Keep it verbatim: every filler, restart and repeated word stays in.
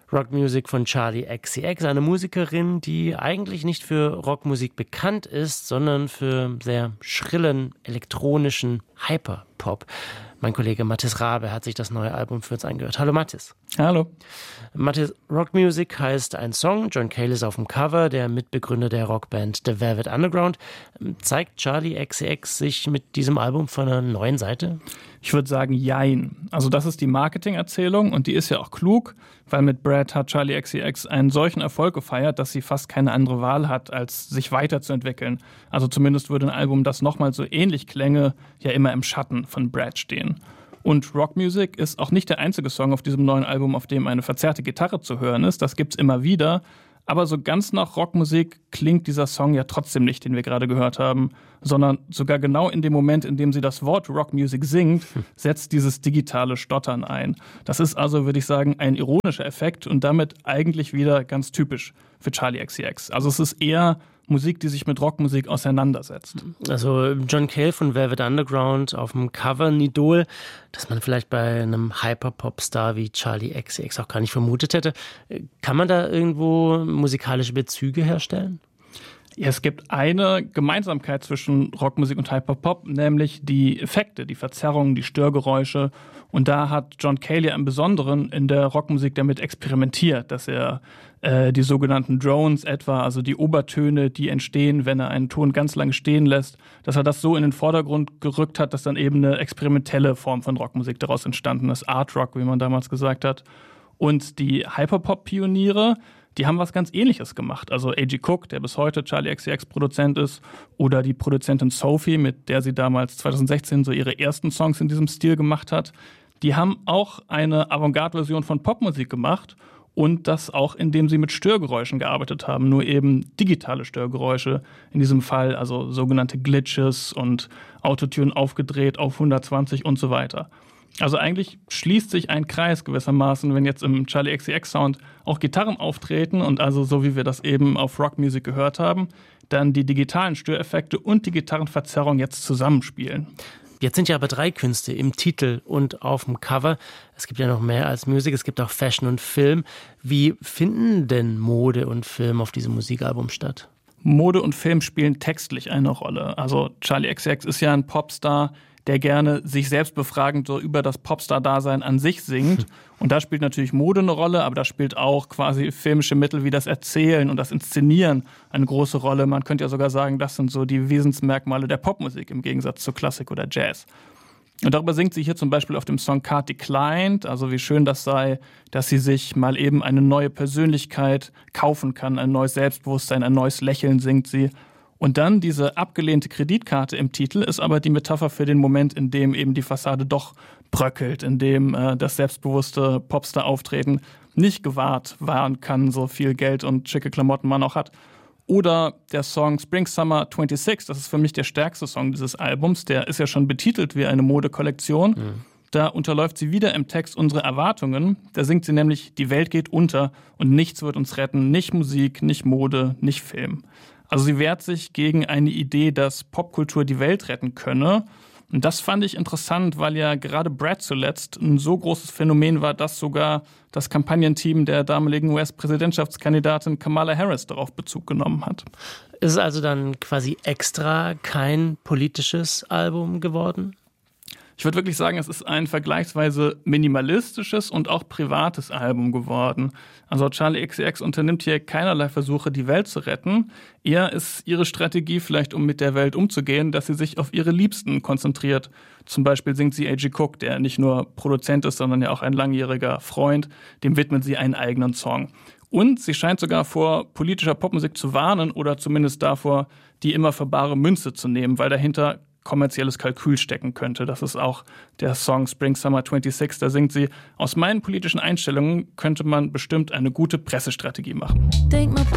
Rockmusik von Charli X C X, eine Musikerin, die eigentlich nicht für Rockmusik bekannt ist, sondern für sehr schrillen, elektronischen Hyperpop. Mein Kollege Mathis Rabe hat sich das neue Album für uns angehört. Hallo Mathis. Hallo. Mathis, Rockmusik heißt ein Song. John Cale ist auf dem Cover, der Mitbegründer der Rockband The Velvet Underground. Zeigt Charli X C X sich mit diesem Album von einer neuen Seite? Ich würde sagen, jein. Also das ist die Marketingerzählung und die ist ja auch klug, weil mit Brad hat Charli X C X einen solchen Erfolg gefeiert, dass sie fast keine andere Wahl hat, als sich weiterzuentwickeln. Also zumindest würde ein Album, das nochmal so ähnlich klänge, ja immer im Schatten von Brad stehen. Und Rockmusik ist auch nicht der einzige Song auf diesem neuen Album, auf dem eine verzerrte Gitarre zu hören ist. Das gibt's immer wieder. Aber so ganz nach Rockmusik klingt dieser Song ja trotzdem nicht, den wir gerade gehört haben, sondern sogar genau in dem Moment, in dem sie das Wort Rockmusik singt, setzt dieses digitale Stottern ein. Das ist also, würde ich sagen, ein ironischer Effekt und damit eigentlich wieder ganz typisch für Charli X C X. Also es ist eher Musik, die sich mit Rockmusik auseinandersetzt. Also John Cale von Velvet Underground auf dem Cover, ein Idol, das man vielleicht bei einem Hyperpop-Star wie Charli X C X auch gar nicht vermutet hätte. Kann man da irgendwo musikalische Bezüge herstellen? Ja, es gibt eine Gemeinsamkeit zwischen Rockmusik und Hyperpop, nämlich die Effekte, die Verzerrungen, die Störgeräusche. Und da hat John Cale ja im Besonderen in der Rockmusik damit experimentiert, dass er äh, die sogenannten Drones etwa, also die Obertöne, die entstehen, wenn er einen Ton ganz lange stehen lässt, dass er das so in den Vordergrund gerückt hat, dass dann eben eine experimentelle Form von Rockmusik daraus entstanden ist, Art Rock, wie man damals gesagt hat. Und die Hyperpop-Pioniere, die haben was ganz Ähnliches gemacht. Also A G Cook, der bis heute Charli X C X-Produzent ist, oder die Produzentin Sophie, mit der sie damals zwanzig sechzehn so ihre ersten Songs in diesem Stil gemacht hat, die haben auch eine Avantgarde-Version von Popmusik gemacht und das auch, indem sie mit Störgeräuschen gearbeitet haben, nur eben digitale Störgeräusche in diesem Fall, also sogenannte Glitches und Autotune aufgedreht auf hundertzwanzig und so weiter. Also eigentlich schließt sich ein Kreis gewissermaßen, wenn jetzt im Charli X C X-Sound auch Gitarren auftreten und also so wie wir das eben auf Rockmusik gehört haben, dann die digitalen Störeffekte und die Gitarrenverzerrung jetzt zusammenspielen. Jetzt sind ja aber drei Künste im Titel und auf dem Cover. Es gibt ja noch mehr als Musik, es gibt auch Fashion und Film. Wie finden denn Mode und Film auf diesem Musikalbum statt? Mode und Film spielen textlich eine Rolle. Also Charli X C X ist ja ein Popstar, der gerne sich selbst befragend so über das Popstar-Dasein an sich singt. Und da spielt natürlich Mode eine Rolle, aber da spielt auch quasi filmische Mittel wie das Erzählen und das Inszenieren eine große Rolle. Man könnte ja sogar sagen, das sind so die Wesensmerkmale der Popmusik im Gegensatz zu Klassik oder Jazz. Und darüber singt sie hier zum Beispiel auf dem Song Card Declined, also wie schön das sei, dass sie sich mal eben eine neue Persönlichkeit kaufen kann, ein neues Selbstbewusstsein, ein neues Lächeln singt sie. Und dann diese abgelehnte Kreditkarte im Titel ist aber die Metapher für den Moment, in dem eben die Fassade doch bröckelt, in dem äh, das selbstbewusste Popstar-Auftreten nicht gewahrt werden kann, so viel Geld und schicke Klamotten man auch hat. Oder der Song Spring Summer sechsundzwanzig, das ist für mich der stärkste Song dieses Albums, der ist ja schon betitelt wie eine Modekollektion. Mhm. Da unterläuft sie wieder im Text unsere Erwartungen. Da singt sie nämlich, die Welt geht unter und nichts wird uns retten, nicht Musik, nicht Mode, nicht Film. Also sie wehrt sich gegen eine Idee, dass Popkultur die Welt retten könne. Und das fand ich interessant, weil ja gerade Brad zuletzt ein so großes Phänomen war, dass sogar das Kampagnenteam der damaligen U S-Präsidentschaftskandidatin Kamala Harris darauf Bezug genommen hat. Ist es also dann quasi extra kein politisches Album geworden? Ich würde wirklich sagen, es ist ein vergleichsweise minimalistisches und auch privates Album geworden. Also Charli X C X unternimmt hier keinerlei Versuche, die Welt zu retten. Eher ist ihre Strategie vielleicht, um mit der Welt umzugehen, dass sie sich auf ihre Liebsten konzentriert. Zum Beispiel singt sie A G Cook, der nicht nur Produzent ist, sondern ja auch ein langjähriger Freund. Dem widmet sie einen eigenen Song. Und sie scheint sogar vor politischer Popmusik zu warnen oder zumindest davor, die immer für bare Münze zu nehmen, weil dahinter kommerzielles Kalkül stecken könnte. Das ist auch der Song Spring Summer sechsundzwanzig. Da singt sie, aus meinen politischen Einstellungen könnte man bestimmt eine gute Pressestrategie machen.